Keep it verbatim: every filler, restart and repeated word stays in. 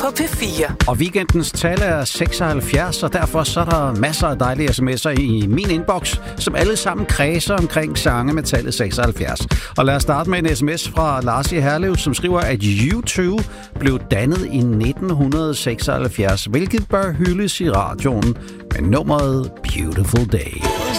på P fire. Og weekendens tal er seksoghalvfjerds, og derfor så er der masser af dejlige sms'er i min inbox, som alle sammen kredser omkring sange med tallet seksoghalvfjerds. Og lad os starte med en sms fra Lars i Herlev, som skriver, at U to blev dannet i nitten seksoghalvfjerds, hvilket bør hyldes i radioen med nummeret Beautiful Day.